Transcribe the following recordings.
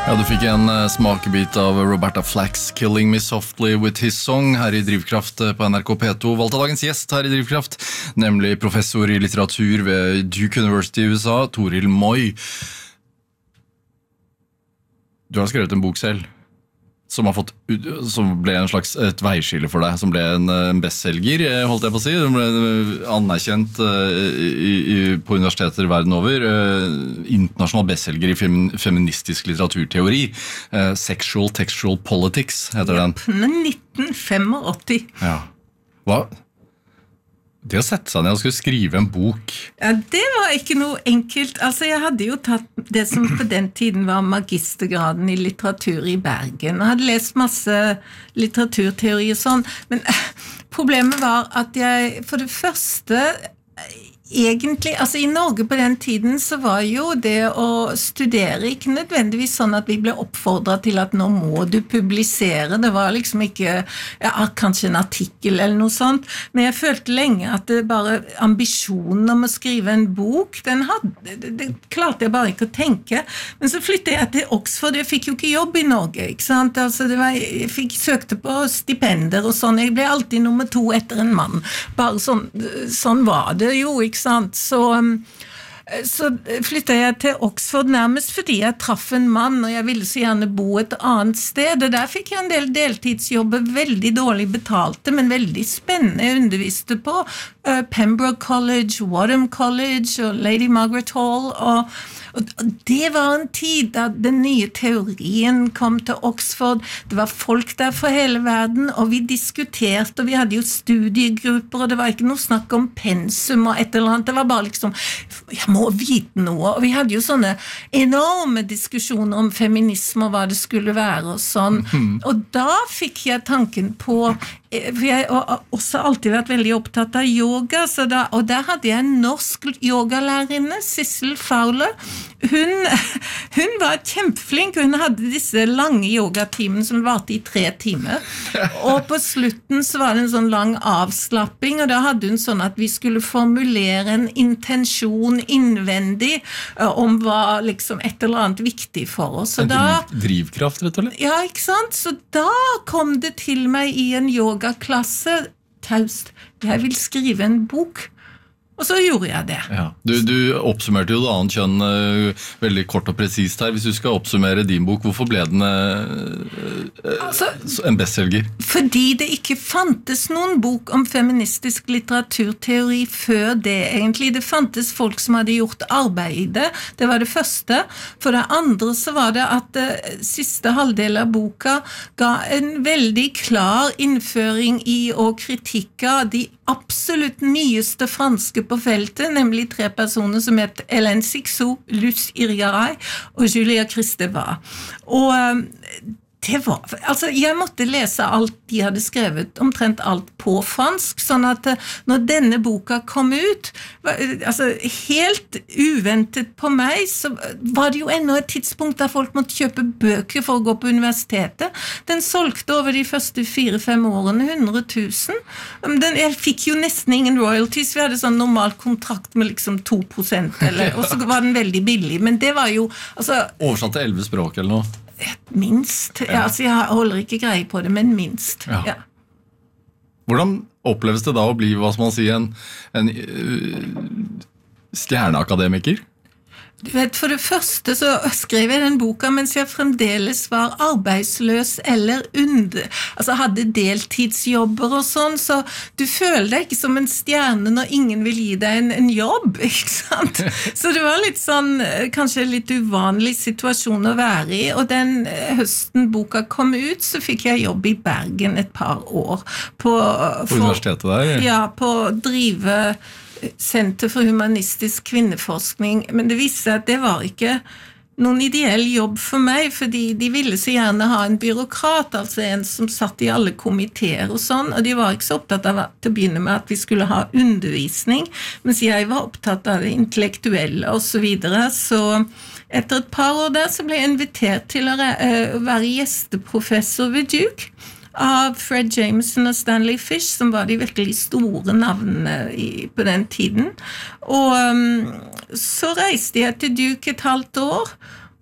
Ja, du fikk en smakebit av Roberta Flack's Killing Me Softly with His Song her i Drivkraft på NRK P2. Valgt av dagens gjest her i Drivkraft, nemlig professor i litteratur ved Duke University i USA, Toril Moi. Du har skrevet en bok selv, som ble en slags et veiskille for deg, som ble en bestselger, holdt jeg på å si. Den ble anerkjent på universiteter verden over. Internasjonal bestselger i feministisk litteraturteori. Sexual Textual Politics heter den. 1985. Ja. Hva? Det å sette seg ned og skulle skrive en bok. Ja, det var ikke noe enkelt. Altså, jeg hadde jo tatt det som på den tiden var magistergraden i litteratur i Bergen, og hadde lest masse litteraturteori og sånn, men problemet var at jeg, for det første, egentlig, altså i Norge på den tiden så var jo det å studere ikke nødvendigvis sånn at vi ble oppfordret til at nå må du publisere, det var liksom ikke, ja, kanskje en artikkel eller noe sånt, men jeg følte lenge at det bare ambisjonen om å skrive en bok, det klarte jeg bare ikke å tenke, men så flyttet jeg til Oxford, jeg fikk jo ikke jobb i Norge, ikke sant, altså jeg søkte på stipender og sånn, jeg ble alltid nummer 2 etter en mann, bare sånn var det jo, ikke sant? Så flyttet jeg til Oxford nærmest fordi jeg traff en mann, og jeg ville så gjerne bo et annet sted, og der fikk jeg en del deltidsjobber, veldig dårlig betalte, men veldig spennende. Jeg underviste på Pembroke College, Wadham College og Lady Margaret Hall, og det var en tid da den nye teorien kom til Oxford. Det var folk der fra hele verden, og vi diskuterte, og vi hadde jo studiegrupper, og det var ikke noe snakk om pensum og et eller annet. Det var bare liksom, jeg må vite noe. Og vi hadde jo sånne enorme diskusjoner om feminisme og hva det skulle være og sånn. Og da fikk jeg tanken på, for jeg har også alltid vært veldig opptatt av yoga, og der hadde jeg en norsk yogalærerinne, Sissel Fowler. Hun var kjempeflink, hun hadde disse lange yogatimene som varte i 3 timer, og på slutten så var det en sånn lang avslapping, og da hadde hun sånn at vi skulle formulere en intensjon innvendig om hva liksom et eller annet viktig for oss. Drivkraft, rett og slett? Ja, ikke sant? Så da kom det til meg i en yogaklasse, taust, jeg vil skrive en bok. Og så gjorde jeg det. Ja. Du oppsummerte jo det annet kjønn veldig kort og presist her. Hvis du skal oppsummere din bok, hvorfor ble den en bestselger? Fordi det ikke fantes noen bok om feministisk litteraturteori før det, egentlig. Det fantes folk som hadde gjort arbeid i det. Det var det første. For det andre så var det at siste halvdel av boka ga en veldig klar innføring i og kritikk av de absolutt nyeste franske på feltet, nemlig 3 personer som het Hélène Cixous, Luce Irigaray og Julia Kristeva. Og det var, altså jeg måtte lese alt de hadde skrevet, omtrent alt på fransk, sånn at når denne boka kom ut, altså helt uventet på meg, så var det jo enda et tidspunkt der folk måtte kjøpe bøker for å gå på universitetet. Den solgte over de første 4-5 årene 100 000. Jeg fikk jo nesten ingen royalties, vi hadde sånn normal kontrakt med liksom 2%, og så var den veldig billig, men det var jo altså, oversatt til 11 språk eller noe? Minst. Ja. Altså, jeg holder ikke greie på det, men minst. Ja. Ja. Hvordan oppleves det da å bli, hva skal man si, en stjerneakademiker? Du vet, for det første så skrev jeg den boka mens jeg fremdeles var arbeidsløs eller altså hadde deltidsjobber og sånn, så du føler deg ikke som en stjerne når ingen vil gi deg en jobb, ikke sant? Så det var litt sånn, kanskje litt uvanlig situasjon å være i, og den høsten boka kom ut, så fikk jeg jobb i Bergen et par år. På universitetet der? Ja, på å drive Senter for humanistisk kvinneforskning, men det viste seg at det var ikke noen ideell jobb for meg, fordi de ville så gjerne ha en byråkrat, altså en som satt i alle komiteer og sånn, og de var ikke så opptatt av til å begynne med at vi skulle ha undervisning, mens jeg var opptatt av det intellektuelle og så videre, så etter et par år der så ble jeg invitert til å være gjesteprofessor ved Duke, av Fred Jameson og Stanley Fish, som var de virkelig store navnene på den tiden. Og så reiste jeg til Duke et halvt år,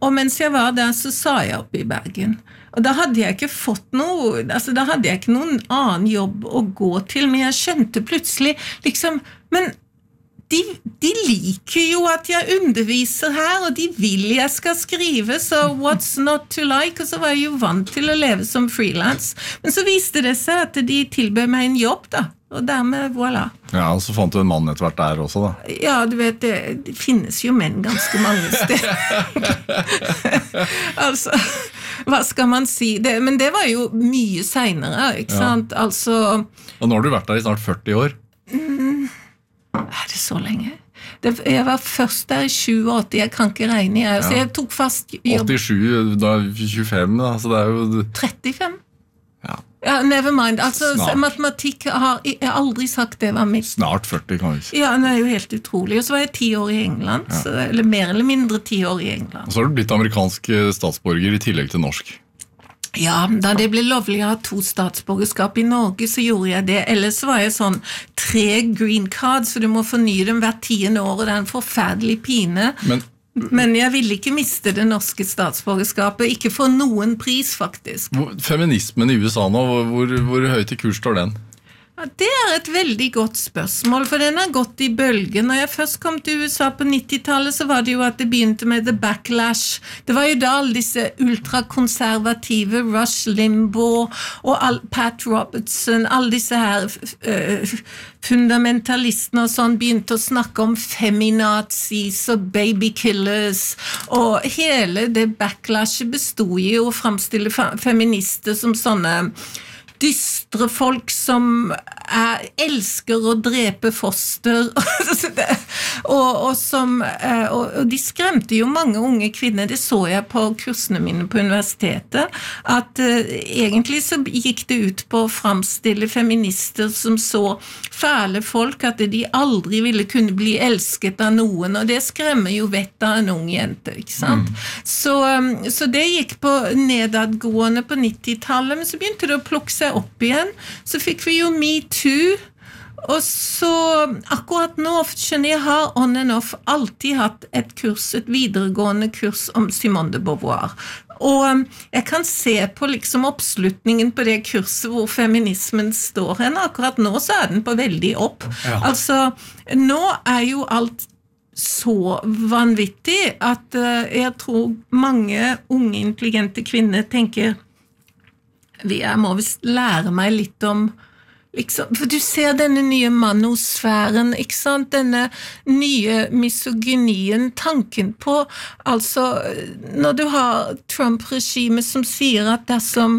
og mens jeg var der, så sa jeg opp i Bergen. Og da hadde jeg ikke fått noe, altså da hadde jeg ikke noen annen jobb å gå til, men jeg skjønte plutselig, liksom, men de liker jo at jeg underviser her, og de vil jeg skal skrive, så what's not to like? Og så var jeg jo vant til å leve som freelance. Men så viste det seg at de tilbød meg en jobb da, og dermed, voilà. Ja, og så fant du en mann etter hvert der også da. Ja, du vet, det finnes jo menn ganske mange steder. Altså, hva skal man si? Men det var jo mye senere, ikke sant? Altså... Og nå har du vært der i snart 40 år. Er det så lenge? Jeg var først der i 87, jeg kan ikke regne, så jeg tok fast jobb. 87, da 25 da, så det er jo... 35? Ja, never mind, altså Snart. Matematikk har jeg aldri sagt det var mitt. Snart 40 kan vi si. Ja, det er jo helt utrolig, og så var jeg 10 år i England, så, eller mer eller mindre 10 år i England. Og så har du blitt amerikansk statsborger i tillegg til norsk. Ja, da det ble lovlig å ha 2 statsborgerskap i Norge, så gjorde jeg det. Ellers var jeg sånn 3 green cards, så du må fornye dem hvert 10. år, og det er en forferdelig pine. Men jeg ville ikke miste det norske statsborgerskapet, ikke for noen pris faktisk. Feminismen i USA nå, hvor høyt i kurs står den? Ja, det er et veldig godt spørsmål, for den har gått i bølgen. Når jeg først kom til USA på 90-tallet, så var det jo at det begynte med the backlash. Det var jo da alle disse ultrakonservative, Rush Limbaugh og Pat Robertson, alle disse her fundamentalistene og sånn begynte å snakke om feminazis og babykillers, og hele det backlashet bestod i å fremstille feminister som sånne dystre folk som elsker å drepe foster og de skremte jo mange unge kvinner. Det så jeg på kursene mine på universitetet, at egentlig så gikk det ut på å fremstille feminister som så fæle folk at de aldri ville kunne bli elsket av noen, og det skremmer jo vettet av en ung jente, ikke sant? Så det gikk på nedadgående på 90-tallet, men så begynte det å plukke seg opp igjen, så fikk vi jo MeToo, og så akkurat nå, skjønner jeg har on and off alltid hatt et videregående kurs om Simone de Beauvoir, og jeg kan se på liksom oppslutningen på det kurset hvor feminismen står henne, akkurat nå så er den på veldig opp, altså nå er jo alt så vanvittig at jeg tror mange unge intelligente kvinner tenker jeg må vist lære meg litt om liksom, for du ser denne nye manosfæren, ikke sant? Denne nye misogynien, tanken på, altså, når du har Trump-regimet som sier at dersom,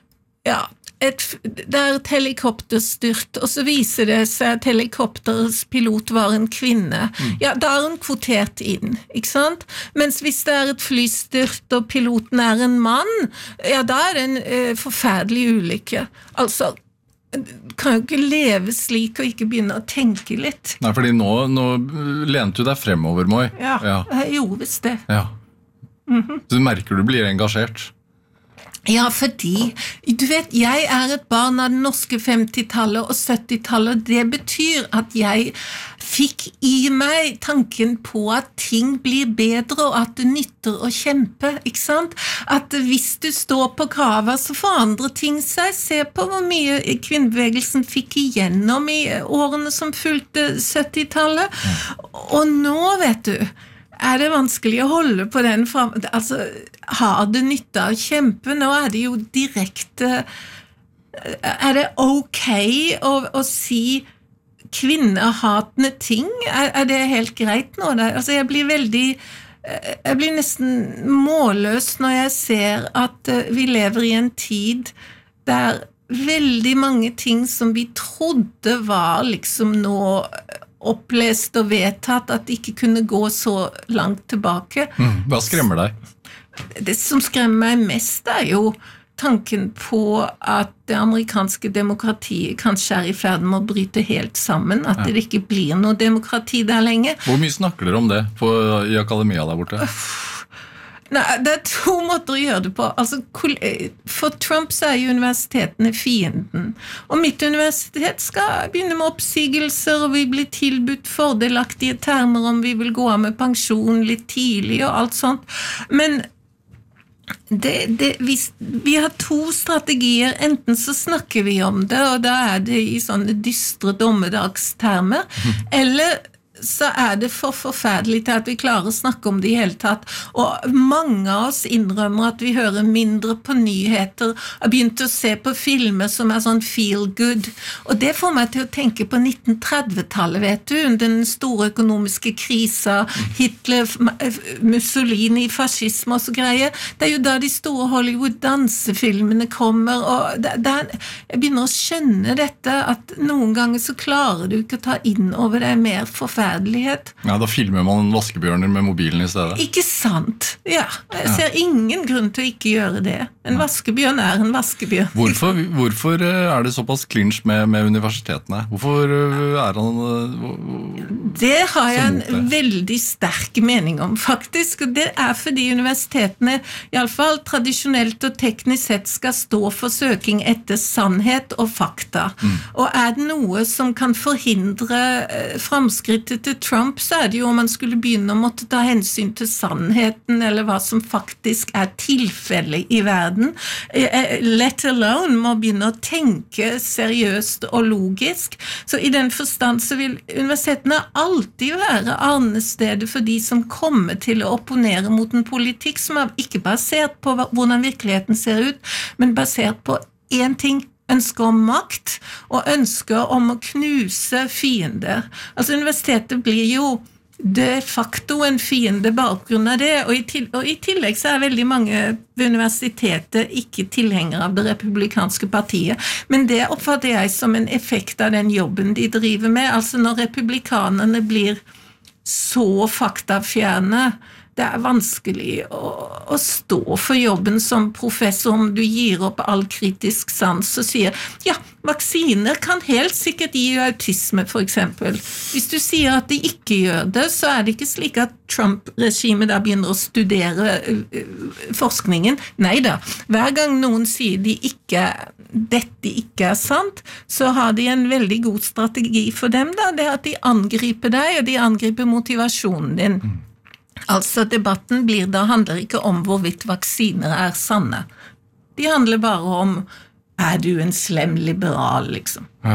det er et helikopterstyrt, og så viser det seg at helikopterets pilot var en kvinne. Ja, da er hun kvotert inn, ikke sant? Mens hvis det er et flystyrt og piloten er en mann, ja, da er det en forferdelig ulykke. Altså, kan jo ikke leve slik og ikke begynne å tenke litt. Nei, fordi nå lente du deg fremover, Moi. Ja, jeg gjorde visst det. Ja. Så du merker du blir engasjert. Ja, fordi, du vet, jeg er et barn av den norske 50-tallet og 70-tallet, og det betyr at jeg fikk i meg tanken på at ting blir bedre, og at det nytter å kjempe, ikke sant? At hvis du står på kravet, så forandrer ting seg. Se på hvor mye kvinnebevegelsen fikk igjennom i årene som fulgte 70-tallet. Og nå, vet du, er det vanskelig å holde på den frem, altså, har det nytte av å kjempe? Nå er det jo direkte, er det ok å si kvinnehatende ting? Er det helt greit nå? Altså, jeg blir nesten målløs når jeg ser at vi lever i en tid der veldig mange ting som vi trodde var liksom nå opplest og vedtatt at det ikke kunne gå så langt tilbake. Hva skremmer deg? Det som skremmer meg mest er jo tanken på at det amerikanske demokratiet kanskje er i ferd med å bryte helt sammen, at det ikke blir noe demokrati der lenge. Hvor mye snakker dere om det i akademia der borte? Nei, det er 2 måter å gjøre det på. Altså, for Trump så jo universitetene fienden. Og mitt universitet skal begynne med oppsigelser, og vi blir tilbudt fordelaktige termer om vi vil gå av med pensjon litt tidlig og alt sånt. Men vi har to strategier, enten så snakker vi om det, og da det i sånne dystre dommedagstermer, eller så det for forferdelig til at vi klarer å snakke om det i hele tatt. Og mange av oss innrømmer at vi hører mindre på nyheter, har begynt å se på filmer som sånn feel good. Og det får meg til å tenke på 1930-tallet, vet du, den store økonomiske krisa, Hitler, Mussolini, fascisme og så greier. Det jo da de store Hollywood-dansefilmene kommer, og jeg begynner å skjønne dette, at noen ganger så klarer du ikke å ta inn over deg mer forferdelig. Ja, da filmer man vaskebjørner med mobilen i stedet. Ikke sant? Ja, jeg ser ingen grunn til å ikke gjøre det. En vaskebjørn en vaskebjørn. Hvorfor det såpass clinch med universitetene? Hvorfor han Det har jeg en veldig sterk mening om, faktisk. Og det fordi universitetene, i alle fall tradisjonelt og teknisk sett, skal stå for søking etter sannhet og fakta. Og det noe som kan forhindre framskrittet til Trump, så det jo om man skulle begynne å måtte ta hensyn til sannheten, eller hva som faktisk tilfellet i verden, let alone må begynne å tenke seriøst og logisk. Så i den forstand så vil universitetene alltid være arnestedet for de som kommer til å opponere mot en politikk som ikke basert på hvordan virkeligheten ser ut, men basert på en ting, ønsker om makt og ønsker om å knuse fiender. Altså universitetet blir jo de facto en fiende bare på grunn av det, og i tillegg så veldig mange ved universitetet ikke tilhengere av det republikanske partiet, men det oppfatter jeg som en effekt av den jobben de driver med. Altså når republikanerne blir så faktafjerne, det vanskelig å stå for jobben som professor om du gir opp all kritisk sans og sier, ja, vaksiner kan helt sikkert gi autisme for eksempel. Hvis du sier at de ikke gjør det, så det ikke slik at Trump-regimet da begynner å studere forskningen. Neida, hver gang noen sier dette ikke sant, så har de en veldig god strategi for dem da, det at de angriper deg, og de angriper motivasjonen din. Altså debatten handler ikke om hvorvidt vaksiner sanne. De handler bare om du en slem liberal, liksom. Ja.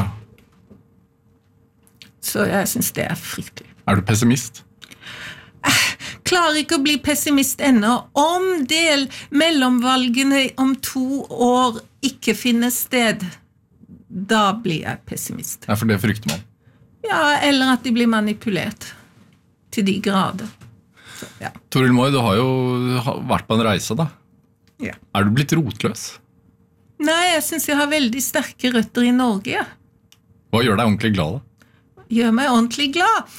Så jeg synes det fryktelig. Du pessimist? Klarer ikke å bli pessimist ennå. Om mellomvalgene om 2 år ikke finner sted, da blir jeg pessimist. Ja, for det frykter man. Ja, eller at de blir manipulert til de grader. Ja. Toril Moi, du har jo vært på en reise da. Ja. Du blitt rotløs? Nei, jeg synes jeg har veldig sterke røtter i Norge. Ja. Hva gjør deg ordentlig glad da? Gjør meg ordentlig glad?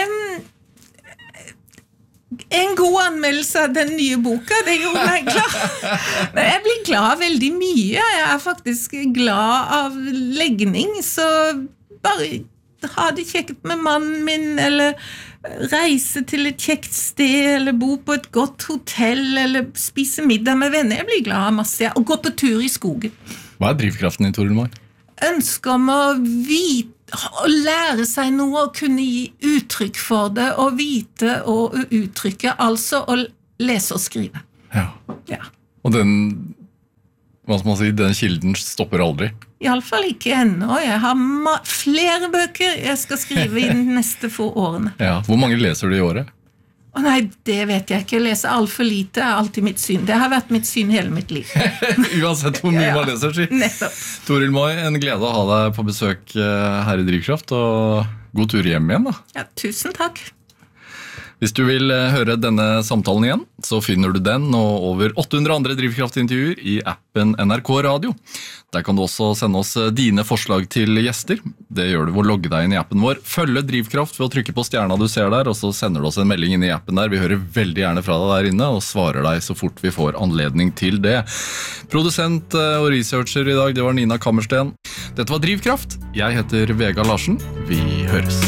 En god anmeldelse av den nye boka, det gjorde meg glad. Men jeg blir glad veldig mye. Jeg faktisk glad av legning, så bare ha det kjekt med mannen min, eller reise til et kjekt sted, eller bo på et godt hotell, eller spise middag med venner. Jeg blir glad av masse, og gå på tur i skogen. Hva drivkraften i Toril Moi? Ønsker om å vite, å lære seg noe, og kunne gi uttrykk for det, og vite og uttrykke, altså å lese og skrive. Ja. Ja. Og hva skal man si, den kilden stopper aldri? I alle fall ikke ennå. Jeg har flere bøker jeg skal skrive i de neste få årene. Ja. Hvor mange leser du i året? Nei, det vet jeg ikke. Jeg leser alt for lite, alltid mitt syn. Det har vært mitt syn hele mitt liv. Uansett hvor mye man leser, si. Nettopp. Toril Moi, en glede å ha deg på besøk her i Drivkraft, og god tur hjem igjen da. Ja, tusen takk. Hvis du vil høre denne samtalen igjen, så finner du den og over 800 andre drivkraftintervjuer i appen NRK Radio. Der kan du også sende oss dine forslag til gjester. Det gjør du ved å logge deg inn i appen vår. Følge Drivkraft ved å trykke på stjerna du ser der, og så sender du oss en melding inn i appen der. Vi hører veldig gjerne fra deg der inne, og svarer deg så fort vi får anledning til det. Produsent og researcher i dag, det var Nina Kammersten. Dette var Drivkraft. Jeg heter Vega Larsen. Vi høres.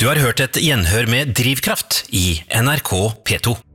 Du har hørt et gjenhør med Drivkraft i NRK P2.